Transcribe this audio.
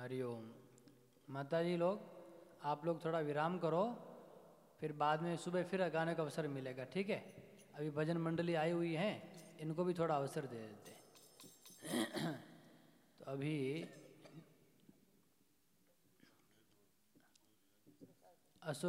हरिओम। माता जी लोग, आप लोग थोड़ा विराम करो, फिर बाद में सुबह फिर गाने का अवसर मिलेगा, ठीक है? अभी भजन मंडली आई हुई हैं, इनको भी थोड़ा अवसर दे देते। तो अभी